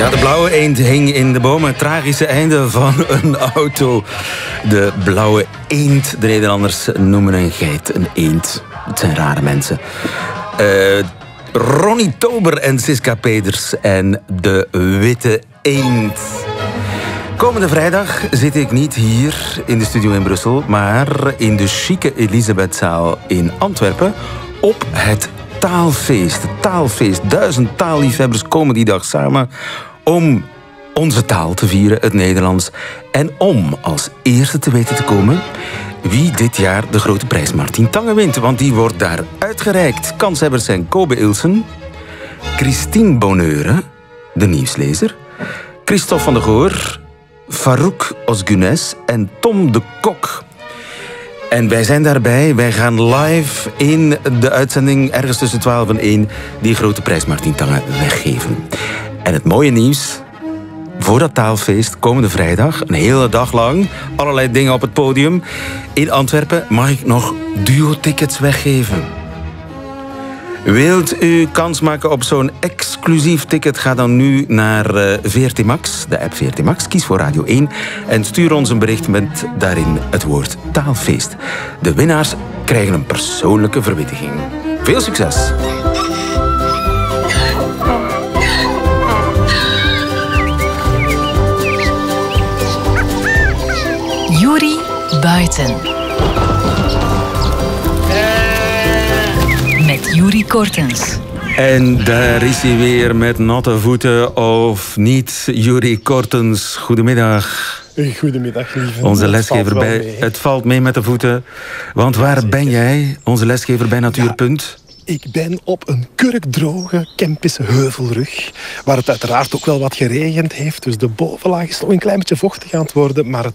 Ja, de blauwe eend hing in de boom. Het tragische einde van een auto. De blauwe eend. De Nederlanders noemen een geit een eend. Het zijn rare mensen. Ronnie Tober en Siska Peders en de witte eend. Komende vrijdag zit ik niet hier in de studio in Brussel, maar in de chique Elisabethzaal in Antwerpen op het Taalfeest. Het Taalfeest. 1000 taalliefhebbers komen die dag samen om onze taal te vieren, het Nederlands. En om als eerste te weten te komen wie dit jaar de grote prijs Martin Tange wint. Want die wordt daar uitgereikt. Kanshebbers zijn Kobe Ilsen, Christine Bonneure, de nieuwslezer, Christophe van der Goor, Farouk Osgunes en Tom de Kok. En wij zijn daarbij. Wij gaan live in de uitzending ergens tussen 12 en 1 die grote prijs Martin Tange weggeven. En het mooie nieuws, voor dat taalfeest, komende vrijdag, een hele dag lang, allerlei dingen op het podium in Antwerpen, mag ik nog duo-tickets weggeven. Wilt u kans maken op zo'n exclusief ticket? Ga dan nu naar VRT Max, de app VRT Max. Kies voor Radio 1 en stuur ons een bericht met daarin het woord taalfeest. De winnaars krijgen een persoonlijke verwittiging. Veel succes! Yuri Buiten. Met Yuri Kortens. En daar is hij weer met natte voeten, of niet? Yuri Kortens, goedemiddag. Goedemiddag, lieve. Onze lesgever bij... Het valt mee met de voeten. Want waar ben jij, onze lesgever bij Natuurpunt? Ik ben op een kurkdroge Kempische heuvelrug, waar het uiteraard ook wel wat geregend heeft. Dus de bovenlaag is nog een klein beetje vochtig aan het worden, maar het